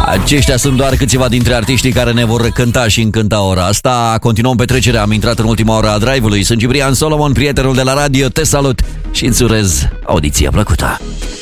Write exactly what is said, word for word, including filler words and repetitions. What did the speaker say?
Aceștia sunt doar câțiva dintre artiștii care ne vor cânta și încânta ora asta. Continuăm petrecerea, am intrat în ultima oră a Drive-ului. Sunt Ciprian Solomon, prietenul de la radio, te salut și îți urez audiție plăcută.